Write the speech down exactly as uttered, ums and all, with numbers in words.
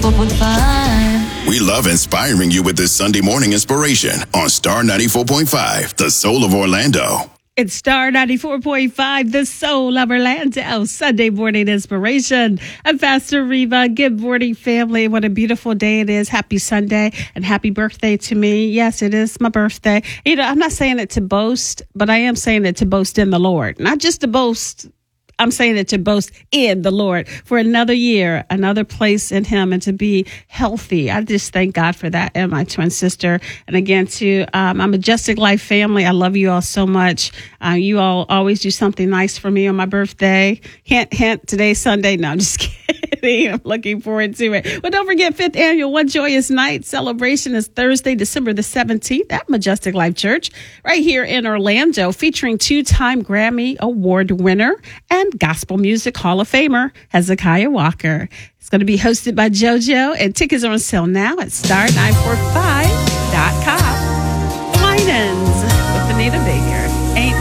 ninety-four point five. We love inspiring you with this Sunday morning inspiration on Star ninety-four point five, the soul of Orlando. It's Star ninety-four point five, the soul of Orlando, Sunday morning inspiration. I'm Pastor Reva. Good morning, family. What a beautiful day it is. Happy Sunday and happy birthday to me. Yes, it is my birthday. You know, I'm not saying it to boast, but I am saying it to boast in the Lord. Not just to boast. I'm saying it to boast in the Lord for another year, another place in him, and to be healthy. I just thank God for that, and my twin sister. And again, to um, my Majestic Life family, I love you all so much. Uh, you all always do something nice for me on my birthday. Hint, hint, today's Sunday. No, I'm just kidding. I'm looking forward to it. But don't forget, fifth annual One Joyous Night celebration is Thursday, December the seventeenth at Majestic Life Church right here in Orlando, featuring two-time Grammy Award winner and Gospel Music Hall of Famer Hezekiah Walker. It's going to be hosted by JoJo, and tickets are on sale now at star nine four five dot com. Winans with Anita Baker. Ain't